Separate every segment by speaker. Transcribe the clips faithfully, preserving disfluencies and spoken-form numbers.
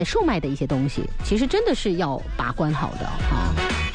Speaker 1: 售卖的一些东西，其实真的是要把关好的啊。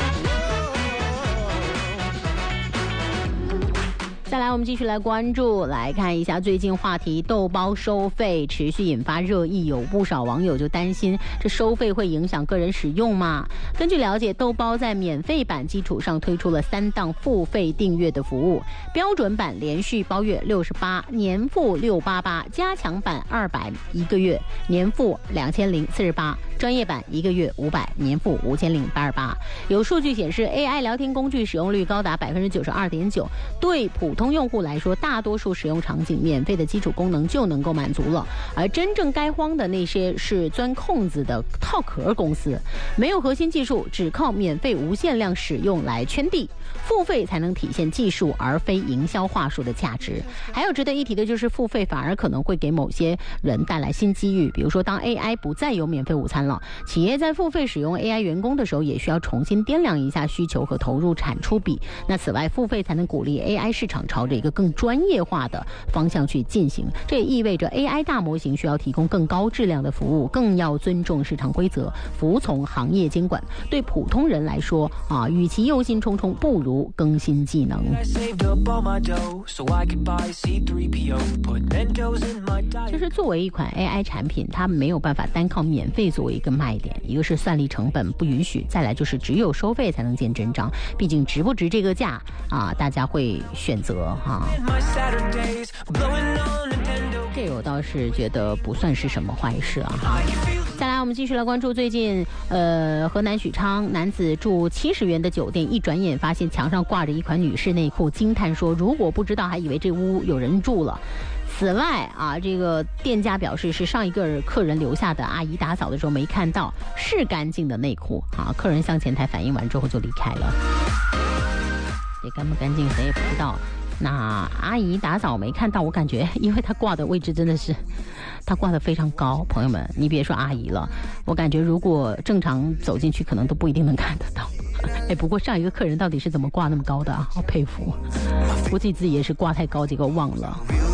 Speaker 1: 再来，我们继续来关注，来看一下最近话题，豆包收费持续引发热议，有不少网友就担心这收费会影响个人使用吗？根据了解，豆包在免费版基础上推出了三档付费订阅的服务，标准版连续包月六十八，年付六八八，加强版二百一个月，年付两千零四十八，专业版一个月五百，年付五千零八十八。有数据显示 ，A I 聊天工具使用率高达百分之九十二点九，对普通用户来说，大多数使用场景免费的基础功能就能够满足了，而真正该慌的那些是钻空子的套壳公司，没有核心技术，只靠免费无限量使用来圈地，付费才能体现技术而非营销话术的价值。还有值得一提的就是，付费反而可能会给某些人带来新机遇，比如说当 A I 不再有免费午餐了，企业在付费使用 A I 员工的时候，也需要重新掂量一下需求和投入产出比。那此外，付费才能鼓励 A I 市场朝着一个更专业化的方向去进行，这也意味着 A I 大模型需要提供更高质量的服务，更要尊重市场规则，服从行业监管。对普通人来说啊，与其忧心忡忡，不如更新技能。就是作为一款 A I 产品，它没有办法单靠免费作为一个卖点，一个是算力成本不允许，再来就是只有收费才能见真章，毕竟值不值这个价啊，大家会选择哈。这个我倒是觉得不算是什么坏事啊。再来，我们继续来关注最近，呃，河南许昌男子住七十元的酒店，一转眼发现墙上挂着一款女士内裤，惊叹说：“如果不知道，还以为这屋有人住了。”此外啊，这个店家表示是上一个客人留下的，阿姨打扫的时候没看到，是干净的内裤啊。客人向前台反映完之后就离开了。这干不干净谁也不知道。那阿姨打扫没看到，我感觉因为她挂的位置真的是她挂的非常高，朋友们你别说阿姨了，我感觉如果正常走进去可能都不一定能看得到。哎，不过上一个客人到底是怎么挂那么高的啊？好佩服，估计自己也是挂太高结果忘了。